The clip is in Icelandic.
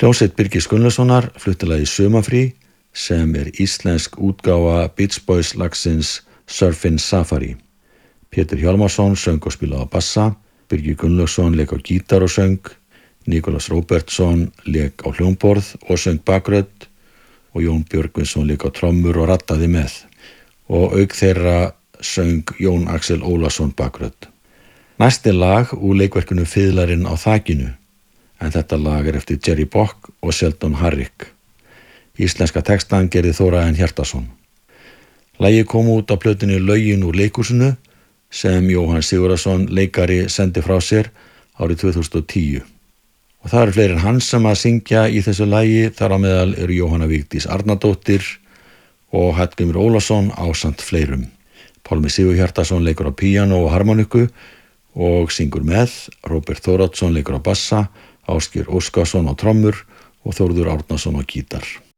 Hljómsveit Birgis Gunnlaugssonar flutti lagið Sumarfrí sem íslensk útgáfa Beach Boys lagsins Surfin' Safari. Pétur Hjálmarsson söng og spilaði á bassa, Birgir Gunnlaugsson lék á gítar og söng, Nikolás Róbertsson lék á hljómborð og söng bakrödd og Jón Björgvinsson lék á trommur og raddaði með. Og auk þeirra söng Jón Axel Ólason bakrödd. Næsti lag úr leikverkinu Fiðlarinn á þakinu, en þetta lag eftir Jerry Bock og Sheldon Harrick. Íslenska textan gerði Þórarinn Hjartarson. Lagið kom út á plötunni Lögin úr leikhúsinu sem Jóhann Sigurðarson leikari sendi frá sér árið 2010. Og það eru fleiri en hann sem að syngja í þessu lagi, þar á meðal eru Jóhanna Vigdís Arnardóttir og Hallgrímur Ólafsson ásamt fleirum. Pálmi Sigurhjartarson leikur á píanó og harmoniku og syngur með, Róbert Þóroddsson leikur á bassa, Ásgeir Óskarsson á trommur og Þórður Árnason á gítar.